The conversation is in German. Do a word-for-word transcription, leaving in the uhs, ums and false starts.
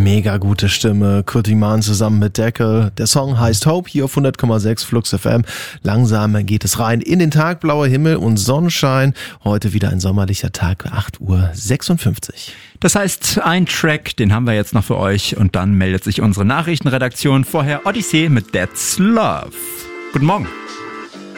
Mega gute Stimme. Kurt Iman zusammen mit Deckel. Der Song heißt Hope, hier auf hundert Komma sechs Flux F M. Langsam geht es rein in den Tag, blauer Himmel und Sonnenschein. Heute wieder ein sommerlicher Tag, acht Uhr sechsundfünfzig. Das heißt, ein Track, den haben wir jetzt noch für euch und dann meldet sich unsere Nachrichtenredaktion. Vorher Odyssey mit That's Love. Guten Morgen.